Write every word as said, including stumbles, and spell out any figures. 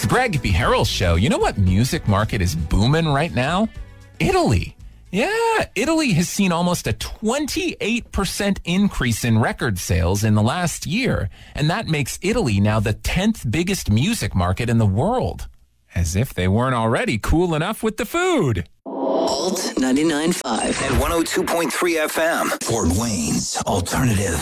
the Greg B. Harrell Show. You know what music market is booming right now? Italy. Yeah, Italy has seen almost a twenty-eight percent increase in record sales in the last year, and that makes Italy now the tenth biggest music market in the world. As if they weren't already cool enough with the food. Alt ninety-nine point five and one oh two point three F M, Fort Wayne's alternative.